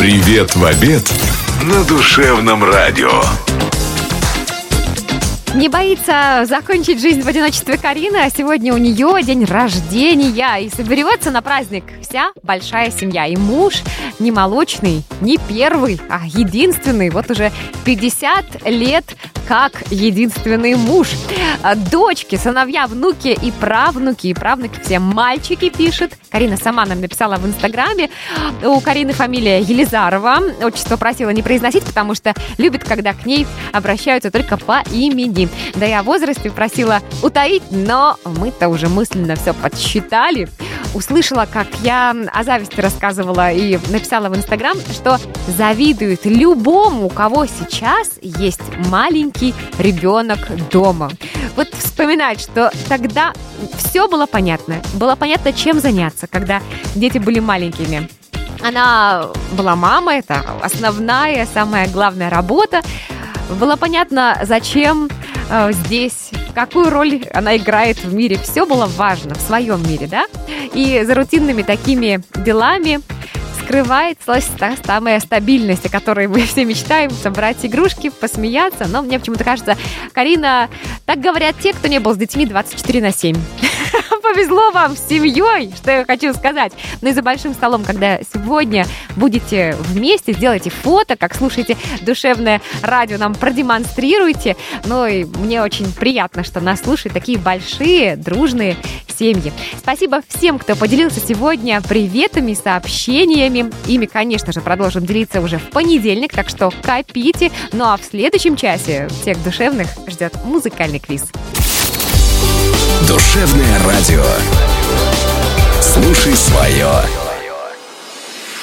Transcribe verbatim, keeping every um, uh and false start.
Привет в обед на Душевном радио. Не боится закончить жизнь в одиночестве Карина, а сегодня у нее день рождения, и соберется на праздник вся большая семья. И муж не молочный, не первый, а единственный. Вот уже пятьдесят лет как единственный муж. Дочки, сыновья, внуки и правнуки. И правнуки все мальчики, пишет. Карина сама нам написала в Инстаграме. У Карины фамилия Елизарова. Отчество просила не произносить, потому что любит, когда к ней обращаются только по имени. Да и о возрасте просила утаить, но мы-то уже мысленно все подсчитали. Услышала, как я о зависти рассказывала и написала в Инстаграм, что завидует любому, у кого сейчас есть маленький ребенок дома. Вот вспоминать, что тогда все было понятно. Было понятно, чем заняться, когда дети были маленькими. Она была мама, это основная, самая главная работа. Было понятно, зачем э, здесь, какую роль она играет в мире. Все было важно в своем мире, да? И за рутинными такими делами скрывается та самая стабильность, о которой мы все мечтаем, собрать игрушки, посмеяться. Но мне почему-то кажется, Карина, так говорят те, кто не был с детьми двадцать четыре на семь. Повезло вам с семьей, что я хочу сказать. Ну и за большим столом, когда сегодня будете вместе, сделайте фото, как слушаете Душевное радио, нам продемонстрируйте. Ну и мне очень приятно, что нас слушают такие большие, дружные семьи. Спасибо всем, кто поделился сегодня приветами, сообщениями. Ими, конечно же, продолжим делиться уже в понедельник, так что копите. Ну а в следующем часе всех душевных ждет музыкальный квиз. Душевное радио. Слушай свое.